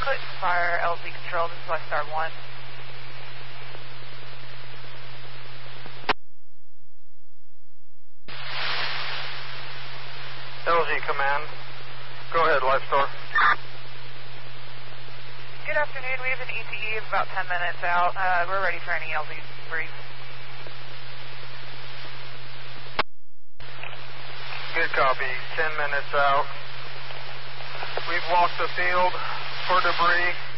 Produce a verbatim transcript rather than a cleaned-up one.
Clinton Fire, L Z Control, this is Westar one. L G Command. Go ahead, Lifestar. Good afternoon. We have an E T E of about ten minutes out. Uh, we're ready for any L Z brief. Good copy. ten minutes out. We've walked the field for debris.